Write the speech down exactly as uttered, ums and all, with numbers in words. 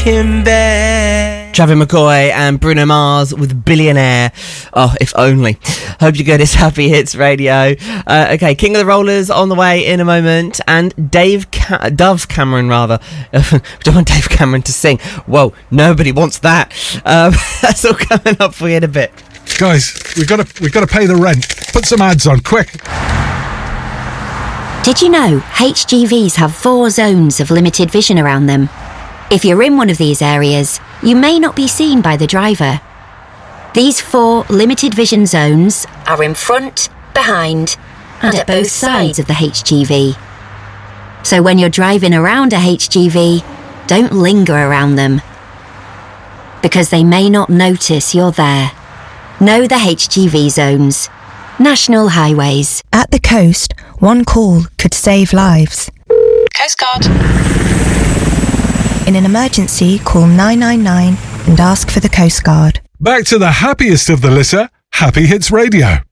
in bed. Travis McCoy and Bruno Mars with Billionaire. Oh, if only. Hope you're good. It's Happy Hits Radio. Uh, okay, King of the Rollers on the way in a moment. And Dave Ca- Dove Cameron, rather. We don't want Dave Cameron to sing. Whoa, nobody wants that. Um, that's all coming up for you in a bit. Guys, we've got to we've got to pay the rent. Put some ads on, quick. Did you know H G Vs have four zones of limited vision around them? If you're in one of these areas, you may not be seen by the driver. These four limited vision zones are in front, behind, and at both sides of the H G V. So when you're driving around a H G V, don't linger around them, because they may not notice you're there. Know the H G V zones. National Highways. At the coast, one call could save lives. Coast Guard. In an emergency, call nine nine nine and ask for the Coast Guard. Back to the happiest of the litter, Happy Hits Radio.